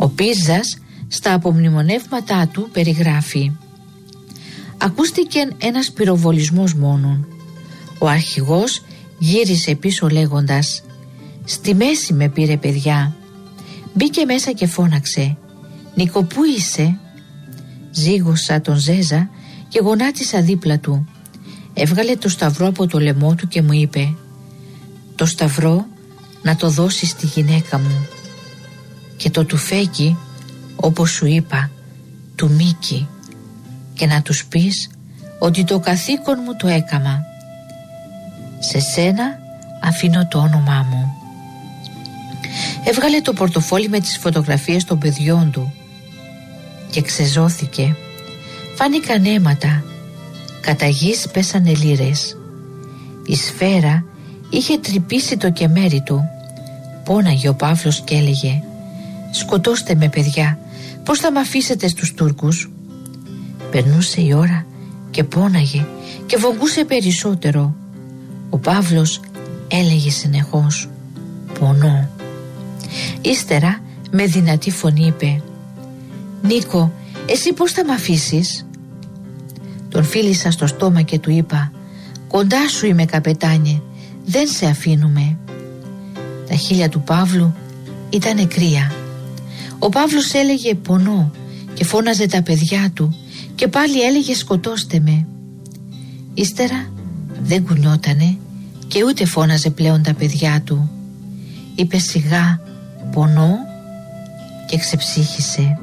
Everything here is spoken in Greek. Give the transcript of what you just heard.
Πίρζας στα απομνημονεύματά του περιγράφει: ακούστηκε ένας πυροβολισμός μόνον. Ο αρχηγός γύρισε πίσω λέγοντας: «Στη μέση με πήρε, παιδιά». Μπήκε μέσα και φώναξε: «Νίκο, πού είσαι?» Ζήγωσα τον Ζέζα και γονάτισα δίπλα του. Έβγαλε το σταυρό από το λαιμό του και μου είπε: «Το σταυρό να το δώσεις στη γυναίκα μου και το τουφέκι, όπως σου είπα, του Μίκη, και να τους πεις ότι το καθήκον μου το έκαμα. Σε σένα αφήνω το όνομά μου». Έβγαλε το πορτοφόλι με τις φωτογραφίες των παιδιών του και ξεζώθηκε. Φάνηκαν αίματα, κατά γης πέσανε λίρες. Η σφαίρα είχε τρυπήσει το κεμέρι του. Πόναγε ο Παύλος και έλεγε: «Σκοτώστε με, παιδιά, πώς θα μ' αφήσετε στους Τούρκους?» Περνούσε η ώρα και πόναγε και βογκούσε περισσότερο. Ο Παύλος έλεγε συνεχώς: «Πονώ». Ύστερα με δυνατή φωνή είπε: «Νίκο, εσύ πώς θα μ' αφήσεις?» Τον φίλησα στο στόμα και του είπα: «Κοντά σου είμαι, καπετάνιε, δεν σε αφήνουμε». Τα χείλια του Παύλου ήταν κρύα. Ο Παύλος έλεγε «Πονώ» και φώναζε τα παιδιά του και πάλι έλεγε «Σκοτώστε με». Ύστερα δεν κουνιότανε και ούτε φώναζε πλέον τα παιδιά του. Είπε σιγά «Πονώ» και ξεψύχησε.